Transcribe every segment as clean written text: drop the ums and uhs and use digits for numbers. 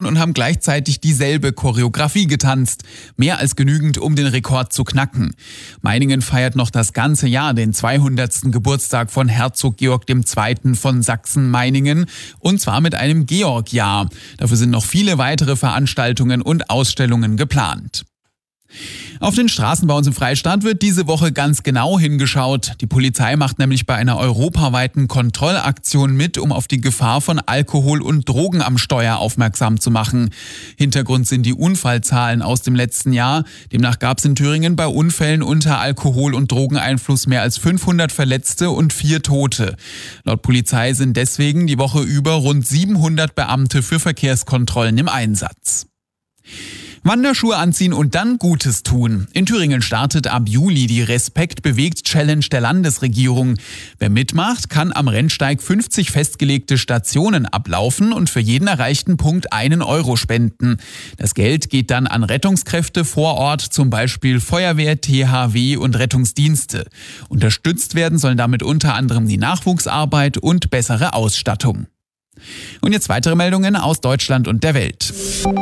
und haben gleichzeitig dieselbe Choreografie getanzt. Mehr als genügend, um den Rekord zu knacken. Meiningen feiert noch das ganze Jahr den 200. Geburtstag von Herzog Georg II. Von Sachsen-Meiningen. Und zwar mit einem Georg-Jahr. Dafür sind noch viele weitere Veranstaltungen und Ausstellungen geplant. Auf den Straßen bei uns im Freistaat wird diese Woche ganz genau hingeschaut. Die Polizei macht nämlich bei einer europaweiten Kontrollaktion mit, um auf die Gefahr von Alkohol und Drogen am Steuer aufmerksam zu machen. Hintergrund sind die Unfallzahlen aus dem letzten Jahr. Demnach gab es in Thüringen bei Unfällen unter Alkohol- und Drogeneinfluss mehr als 500 Verletzte und 4 Tote. Laut Polizei sind deswegen die Woche über rund 700 Beamte für Verkehrskontrollen im Einsatz. Wanderschuhe anziehen und dann Gutes tun. In Thüringen startet ab Juli die Respekt-Bewegt-Challenge der Landesregierung. Wer mitmacht, kann am Rennsteig 50 festgelegte Stationen ablaufen und für jeden erreichten Punkt 1 Euro spenden. Das Geld geht dann an Rettungskräfte vor Ort, zum Beispiel Feuerwehr, THW und Rettungsdienste. Unterstützt werden sollen damit unter anderem die Nachwuchsarbeit und bessere Ausstattung. Und jetzt weitere Meldungen aus Deutschland und der Welt.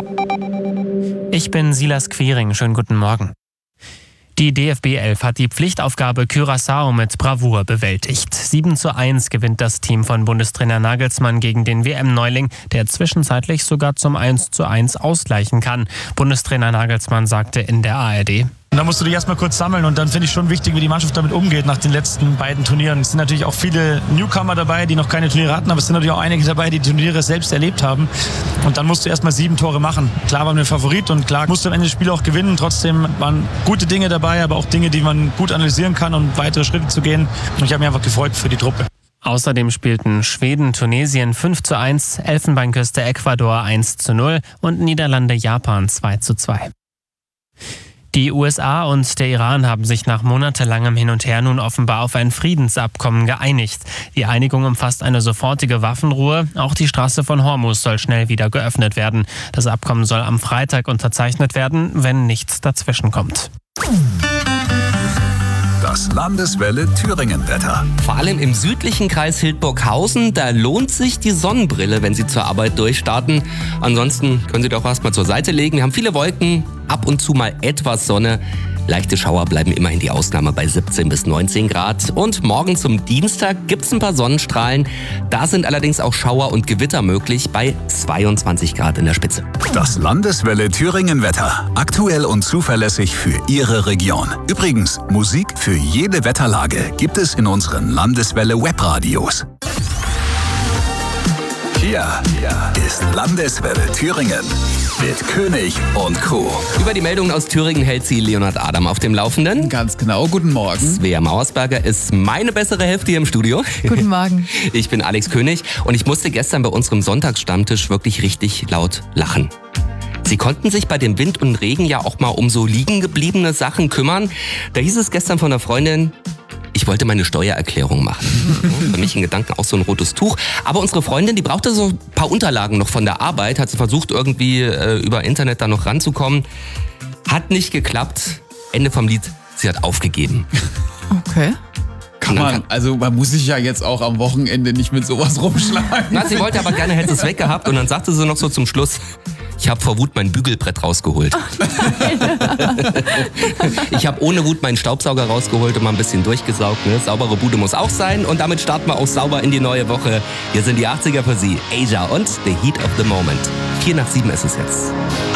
Ich bin Silas Quiring, schönen guten Morgen. Die DFB 11 hat die Pflichtaufgabe Curaçao mit Bravour bewältigt. 7:1 gewinnt das Team von Bundestrainer Nagelsmann gegen den WM-Neuling, der zwischenzeitlich sogar zum 1:1 ausgleichen kann. Bundestrainer Nagelsmann sagte in der ARD: Da musst du dich erstmal kurz sammeln und dann finde ich schon wichtig, wie die Mannschaft damit umgeht nach den letzten beiden Turnieren. Es sind natürlich auch viele Newcomer dabei, die noch keine Turniere hatten, aber es sind natürlich auch einige dabei, die Turniere selbst erlebt haben. Und dann musst du erstmal 7 Tore machen. Klar waren wir Favorit und klar musst du am Ende das Spiel auch gewinnen. Trotzdem waren gute Dinge dabei, aber auch Dinge, die man gut analysieren kann, um weitere Schritte zu gehen. Und ich habe mich einfach gefreut für die Truppe. Außerdem spielten Schweden, Tunesien 5:1, Elfenbeinküste, Ecuador 1:0 und Niederlande, Japan 2:2. Die USA und der Iran haben sich nach monatelangem Hin und Her nun offenbar auf ein Friedensabkommen geeinigt. Die Einigung umfasst eine sofortige Waffenruhe. Auch die Straße von Hormuz soll schnell wieder geöffnet werden. Das Abkommen soll am Freitag unterzeichnet werden, wenn nichts dazwischenkommt. Das Landeswelle Thüringen-Wetter. Vor allem im südlichen Kreis Hildburghausen, da lohnt sich die Sonnenbrille, wenn Sie zur Arbeit durchstarten. Ansonsten können Sie doch erstmal zur Seite legen. Wir haben viele Wolken, ab und zu mal etwas Sonne. Leichte Schauer bleiben immerhin die Ausnahme bei 17 bis 19 Grad. Und morgen zum Dienstag gibt's ein paar Sonnenstrahlen. Da sind allerdings auch Schauer und Gewitter möglich bei 22 Grad in der Spitze. Das Landeswelle Thüringen-Wetter. Aktuell und zuverlässig für Ihre Region. Übrigens, Musik für jede Wetterlage gibt es in unseren Landeswelle Webradios. Hier ist Landeswelle Thüringen mit König und Co. Über die Meldungen aus Thüringen hält Sie Leonhard Adam auf dem Laufenden. Ganz genau, guten Morgen. Svea Mauersberger ist meine bessere Hälfte hier im Studio. Guten Morgen. Ich bin Alex König und ich musste gestern bei unserem Sonntagsstammtisch wirklich richtig laut lachen. Sie konnten sich bei dem Wind und Regen ja auch mal um so liegen gebliebene Sachen kümmern. Da hieß es gestern von einer Freundin: Ich wollte meine Steuererklärung machen. Für mich in Gedanken auch so ein rotes Tuch. Aber unsere Freundin, die brauchte so ein paar Unterlagen noch von der Arbeit. Hat sie versucht, irgendwie über Internet da noch ranzukommen. Hat nicht geklappt. Ende vom Lied, sie hat aufgegeben. Okay. Man muss sich ja jetzt auch am Wochenende nicht mit sowas rumschlagen. Na, sie wollte aber gerne, hätte es weggehabt. Und dann sagte sie noch so zum Schluss: Ich habe vor Wut mein Bügelbrett rausgeholt. Ich habe ohne Wut meinen Staubsauger rausgeholt und mal ein bisschen durchgesaugt. Ne? Saubere Bude muss auch sein. Und damit starten wir auch sauber in die neue Woche. Hier sind die 80er für Sie. Asia und The Heat of the Moment. 6:45 ist es jetzt.